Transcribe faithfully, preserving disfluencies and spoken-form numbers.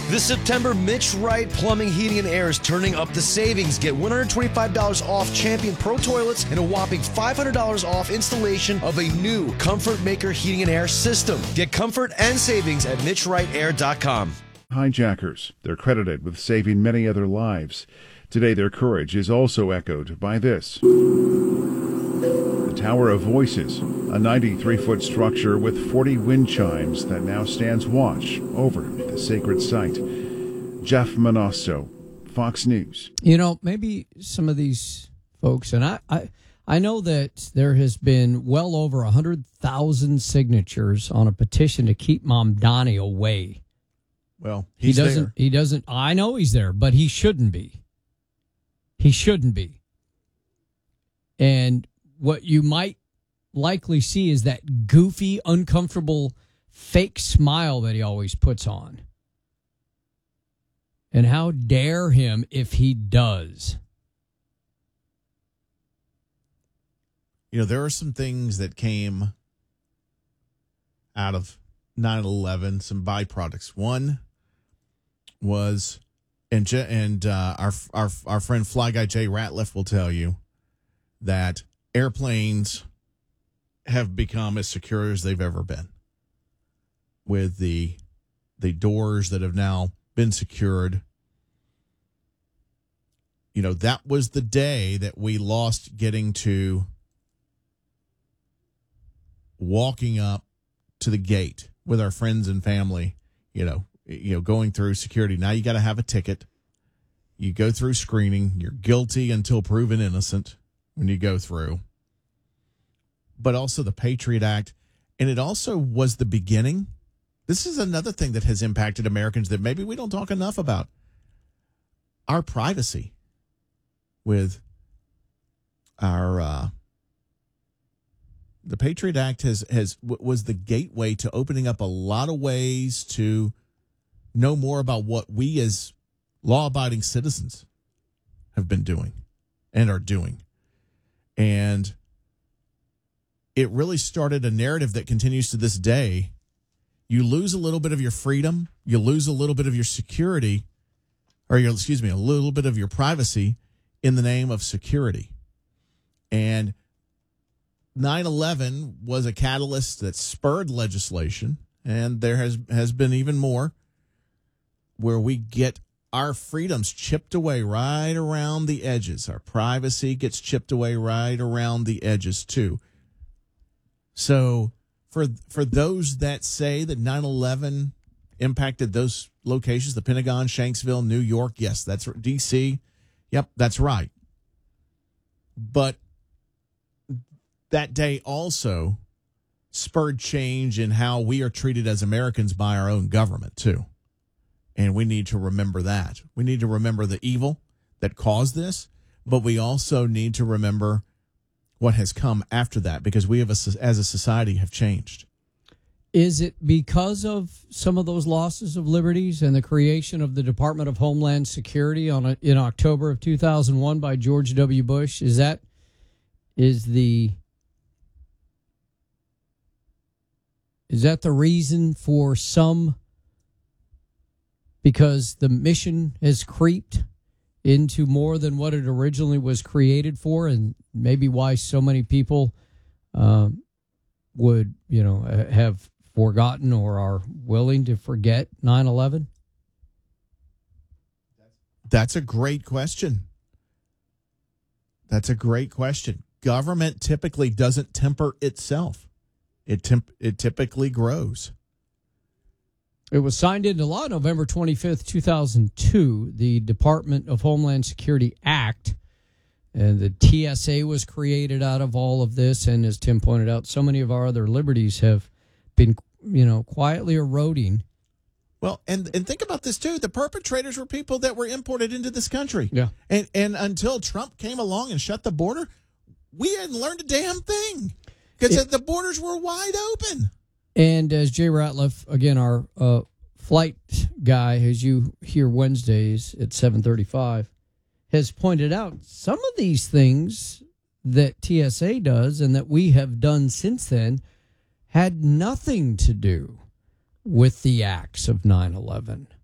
This September, Mitch Wright Plumbing, Heating, and Air is turning up the savings. Get one hundred twenty-five dollars off Champion Pro Toilets and a whopping five hundred dollars off installation of a new Comfort Maker Heating and Air system. Get comfort and savings at mitch wright air dot com. Hijackers. They're credited with saving many other lives. Today, their courage is also echoed by this. The Tower of Voices, a ninety-three foot structure with forty wind chimes that now stands watch over the sacred site. Jeff Monosso, Fox News. You know, maybe some of these folks, and I, I, I know that there has been well over one hundred thousand signatures on a petition to keep Mamdani away. Well, he's he doesn't. there. He doesn't. I know he's there, but he shouldn't be. He shouldn't be. And what you might likely see is that goofy, uncomfortable, fake smile that he always puts on. And how dare him if he does? You know, there are some things that came out of nine eleven, some byproducts. One was, and and uh, our our our friend Fly Guy Jay Ratliff will tell you that airplanes have become as secure as they've ever been, with the the doors that have now been secured. You know, that was the day that we lost getting to walking up to the gate with our friends and family, you know, you know, going through security. Now you got to have a ticket. You go through screening. You're guilty until proven innocent when you go through. But also the Patriot Act. And it also was the beginning. This is another thing that has impacted Americans that maybe we don't talk enough about. Our privacy with our, uh, the Patriot Act has, has was the gateway to opening up a lot of ways to know more about what we as law-abiding citizens have been doing and are doing. And it really started a narrative that continues to this day. You lose a little bit of your freedom, you lose a little bit of your security, or your, excuse me, a little bit of your privacy in the name of security. And nine eleven was a catalyst that spurred legislation, and there has, has been even more where we get our freedoms chipped away right around the edges. Our privacy gets chipped away right around the edges, too. So for for those that say that nine eleven impacted those locations, the Pentagon, Shanksville, New York, yes, that's D C, yep, that's right. But that day also spurred change in how we are treated as Americans by our own government, too. And we need to remember that. We need to remember the evil that caused this, but we also need to remember what has come after that, because we have a, as a society have changed. Is it because of some of those losses of liberties and the creation of the Department of Homeland Security on a, in October of two thousand one by George W. Bush? Is that is the is that the reason for some? Because the mission has creeped into more than what it originally was created for, and maybe why so many people um, would, you know, have forgotten or are willing to forget nine eleven? That's a great question. That's a great question. Government typically doesn't temper itself. It temp- it typically grows. It was signed into law November twenty-fifth, two thousand two, the Department of Homeland Security Act. And the T S A was created out of all of this. And as Tim pointed out, so many of our other liberties have been, you know, quietly eroding. Well, and, and think about this, too. The perpetrators were people that were imported into this country. Yeah. And, and until Trump came along and shut the border, we hadn't learned a damn thing because the borders were wide open. And as Jay Ratliff, again, our uh, flight guy, as you hear Wednesdays at seven thirty-five, has pointed out, some of these things that T S A does and that we have done since then had nothing to do with the acts of nine eleven.